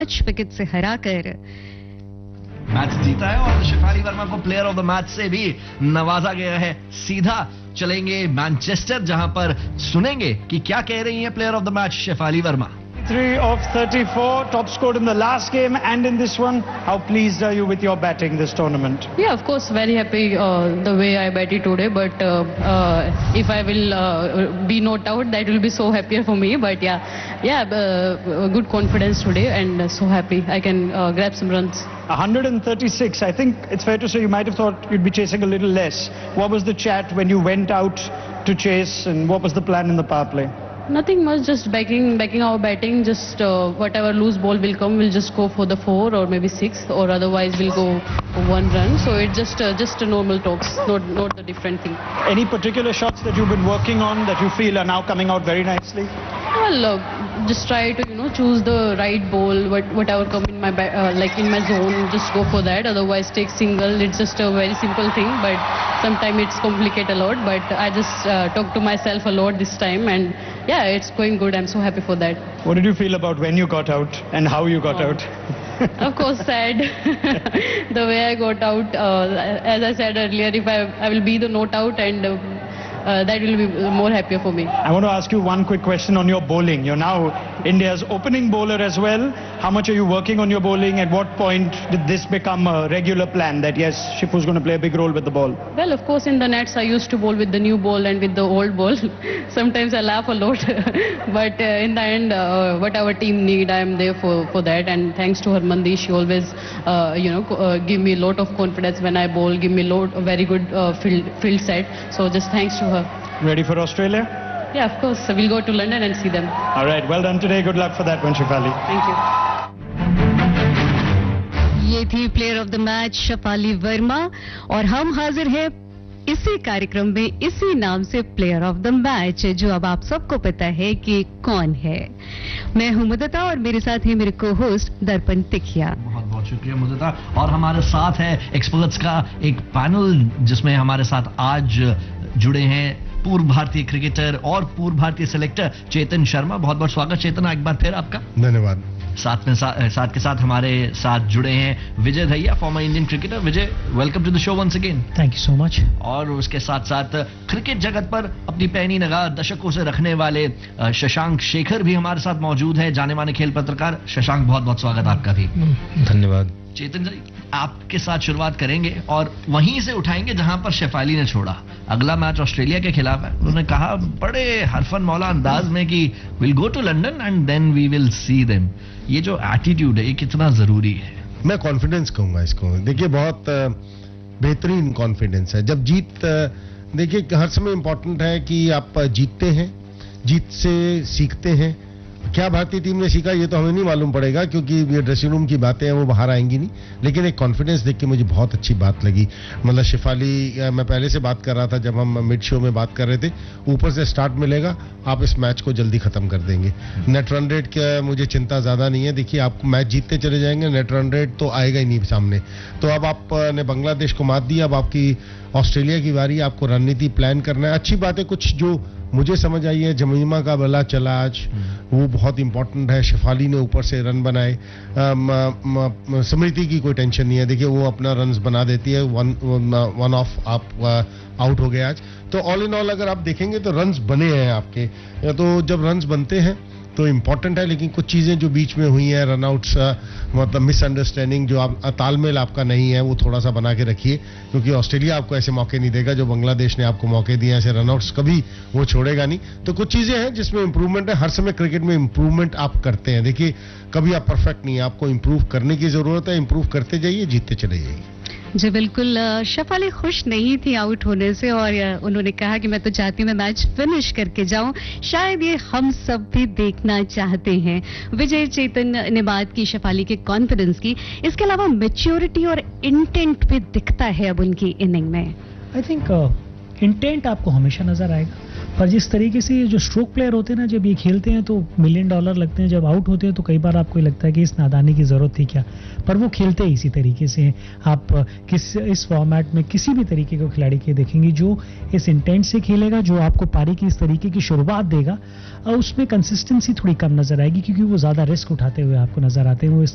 5 wicket से हराकर match जीता है और शेफाली वर्मा को प्लेयर ऑफ द मैच से भी नवाजा गया है। सीधा चलेंगे मैनचेस्टर, जहां पर सुनेंगे कि क्या कह रही हैं player of the match Shefali Verma. 3 of 34, top scored in the last game and in this one. How pleased are you with your batting this tournament? Yeah, of course, very happy the way I batted today. But if I will be not out, that will be so happier for me. But good confidence today and so happy I can grab some runs. 136. I think it's fair to say you might have thought you'd be chasing a little less. What was the chat when you went out to chase, and what was the plan in the power play? Nothing much, just backing our batting. Just whatever loose ball will come, we'll just go for the 4 or maybe 6, or otherwise we'll go 1 run. So it's just a normal talks, not the different thing. Any particular shots that you've been working on that you feel are now coming out very nicely? Well, just try to choose the right ball, whatever come in my in my zone, just go for that. Otherwise take single. It's just a very simple thing, but sometimes it's complicated a lot. But I just talk to myself a lot this time, and yeah, it's going good. I'm so happy for that. What did you feel about when you got out and how you got out? Of course, sad. The way I got out, as I said earlier, if I will be the not out, and that will be more happier for me. I want to ask you one quick question on your bowling. You're now India's opening bowler as well. How much are you working on your bowling? At what point did this become a regular plan that yes, Shifu's going to play a big role with the ball? Well, of course, in the nets I used to bowl with the new ball and with the old ball. Sometimes I laugh a lot, but in the end, what our team need, I am there for that. And thanks to Harmandeep, she always, give me a lot of confidence when I bowl, give me a very good field set. So just thanks to her. Ready for Australia? Yeah, of course. We'll go to London and see them. All right. Well done today. Good luck for that one, Shefali. Thank you. ये थी player of the match Shefali Verma, और हम हाजिर हैं इसी कार्यक्रम में इसी नाम से प्लेयर ऑफ द मैच, जो अब आप सबको पता है कि कौन है। मैं हूं मुदता और मेरे साथ है मेरे को होस्ट दर्पण तिखिया। बहुत बहुत शुक्रिया मुदता। और हमारे साथ है एक्सपर्ट्स का एक पैनल, जिसमें हमारे साथ आज जुड़े हैं पूर्व भारतीय क्रिकेटर और पूर्व भारतीय सिलेक्टर चेतन शर्मा। बहुत बहुत स्वागत चेतन, एक बार फिर आपका। धन्यवाद। साथ के साथ हमारे साथ जुड़े हैं Vijay Dahiya, former Indian cricketer. Vijay, welcome to the show once again. Thank you so much. और उसके साथ साथ क्रिकेट जगत पर अपनी पैनी नगाह दशकों से रखने वाले शशांक शेखर भी हमारे साथ मौजूद है, जाने माने खेल पत्रकार। शशांक, बहुत बहुत स्वागत आपका भी। धन्यवाद। चेतन जी, आपके साथ शुरुआत करेंगे और वहीं से उठाएंगे जहां पर शेफाली ने छोड़ा। अगला मैच ऑस्ट्रेलिया के खिलाफ है। उन्होंने कहा बड़े हरफन मौला अंदाज में कि will go to London and then we will see them. ये जो एटीट्यूड है, ये कितना जरूरी है? मैं कॉन्फिडेंस कहूंगा इसको। देखिए, बहुत बेहतरीन कॉन्फिडेंस है। जब जीत, देखिए हर समय इंपॉर्टेंट है कि आप जीतते हैं, जीत से सीखते हैं। क्या भारतीय टीम ने सीखा ये तो हमें नहीं मालूम पड़ेगा, क्योंकि ये ड्रेसिंग रूम की बातें हैं, वो बाहर आएंगी नहीं। लेकिन एक कॉन्फिडेंस देख के मुझे बहुत अच्छी बात लगी। मतलब शेफाली, मैं पहले से बात कर रहा था जब हम मिड शो में बात कर रहे थे, ऊपर से स्टार्ट मिलेगा, आप इस मैच को जल्दी खत्म कर देंगे। नेट रन रेट का मुझे चिंता ज्यादा नहीं है। देखिए, आप मैच जीतते चले जाएंगे, नेट रन रेट तो आएगा ही नहीं सामने। तो अब आपने बांग्लादेश को मात दी, अब आपकी ऑस्ट्रेलिया की बारी। आपको रणनीति प्लान करना है। अच्छी बात है। कुछ जो मुझे समझ आई है, जमीमा का बल्ला चला आज, वो बहुत इंपॉर्टेंट है। शेफाली ने ऊपर से रन बनाए। स्मृति की कोई टेंशन नहीं है। देखिए, वो अपना रन्स बना देती है। वन ऑफ आप आउट हो गए आज। तो ऑल इन ऑल अगर आप देखेंगे तो रन्स बने हैं आपके। तो जब रन्स बनते हैं तो इम्पोर्टेंट है। लेकिन कुछ चीजें जो बीच में हुई है, रनआउट्स, मतलब मिसअंडरस्टैंडिंग, जो आप तालमेल आपका नहीं है, वो थोड़ा सा बना के रखिए, क्योंकि ऑस्ट्रेलिया आपको ऐसे मौके नहीं देगा जो बांग्लादेश ने आपको मौके दिए। ऐसे रनआउट्स कभी वो छोड़ेगा नहीं। तो कुछ चीजें हैं जिसमें इंप्रूवमेंट है। हर समय क्रिकेट में इंप्रूवमेंट आप करते हैं। देखिए, कभी आप परफेक्ट नहीं है, आपको इंप्रूव करने की जरूरत है। इंप्रूव करते जाइए, जीतते चले जाइए। जी बिल्कुल। शेफाली खुश नहीं थी आउट होने से, और उन्होंने कहा कि मैं तो चाहती हूँ मैं मैच फिनिश करके जाऊं। शायद ये हम सब भी देखना चाहते हैं। विजय, चेतन ने बात की शेफाली के कॉन्फिडेंस की, इसके अलावा मैच्योरिटी और इंटेंट भी दिखता है अब उनकी इनिंग में। आई थिंक इंटेंट आपको हमेशा नजर आएगा, पर जिस तरीके से जो स्ट्रोक प्लेयर होते हैं ना, जब ये खेलते हैं तो $1 मिलियन लगते हैं। जब आउट होते हैं तो कई बार आपको लगता है कि इस नादानी की जरूरत थी क्या, पर वो खेलते ही इसी तरीके से हैं। आप इस फॉर्मेट में किसी भी तरीके के खिलाड़ी के देखेंगे जो इस इंटेंट से खेलेगा, जो आपको पारी की इस तरीके की शुरुआत देगा, और उसमें कंसिस्टेंसी थोड़ी कम नजर आएगी, क्योंकि वो ज्यादा रिस्क उठाते हुए आपको नजर आते हैं। वो इस